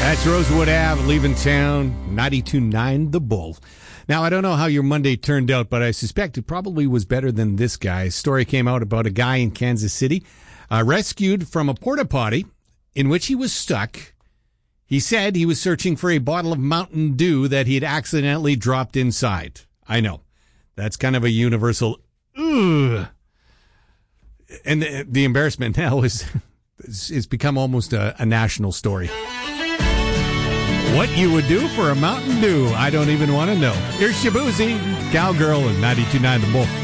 That's Rosewood Ave, leaving town, 92.9 The Bull. Now, I don't know how your Monday turned out, but I suspect it probably was better than this guy. A story came out about a guy in Kansas City rescued from a porta potty in which he was stuck. He said he was searching for a bottle of Mountain Dew that he had accidentally dropped inside. I know. That's kind of a universal, ugh. And the embarrassment now is it's become almost a national story. What you would do for a Mountain Dew, I don't even want to know. Here's Shabuzi, Cowgirl, and 92.9 The Bull.